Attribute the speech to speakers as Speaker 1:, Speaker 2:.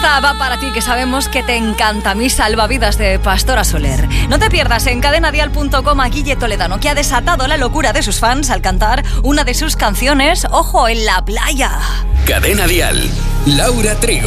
Speaker 1: Esta va para ti, que sabemos que te encanta. Mi salvavidas, de Pastora Soler. No te pierdas en cadenadial.com a Guille Toledano, que ha desatado la locura de sus fans al cantar una de sus canciones, Ojo en la playa.
Speaker 2: Cadena Dial, Laura Trigo.